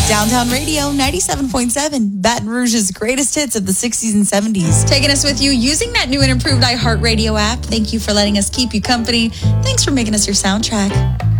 Downtown Radio 97.7, Baton Rouge's greatest hits of the 60s and 70s. Taking us with you using that new and improved iHeartRadio app. Thank you for letting us keep you company. Thanks for making us your soundtrack.